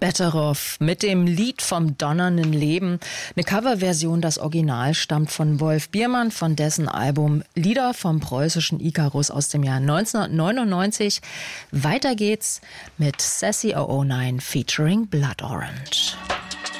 Better Off mit dem Lied vom donnernden Leben. Eine Coverversion, das Original stammt von Wolf Biermann, von dessen Album Lieder vom preußischen Ikarus aus dem Jahr 1999. Weiter geht's mit Sassy 009 featuring Blood Orange.